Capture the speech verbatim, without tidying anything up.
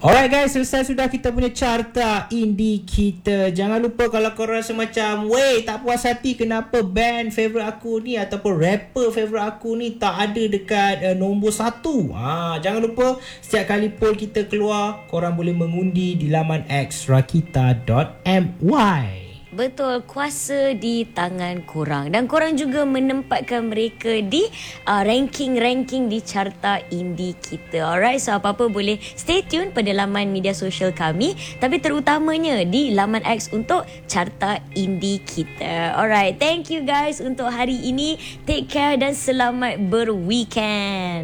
Alright guys, selesai sudah kita punya carta indie kita. Jangan lupa kalau korang rasa macam, weh, tak puas hati kenapa band favourite aku ni ataupun rapper favourite aku ni tak ada dekat uh, nombor satu. Ha, jangan lupa setiap kali poll kita keluar, korang boleh mengundi di laman x rakita dot my. Betul, kuasa di tangan korang. Dan korang juga menempatkan mereka di uh, ranking-ranking di carta indie kita. Alright, so apa-apa boleh stay tune pada laman media sosial kami. Tapi terutamanya di laman X untuk carta indie kita. Alright, thank you guys untuk hari ini. Take care dan selamat berweekend.